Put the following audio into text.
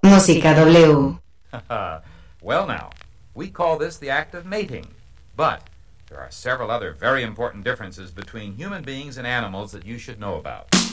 Música W. Well now, we call this the act of mating, but there are several other very important differences between human beings and animals that you should know about.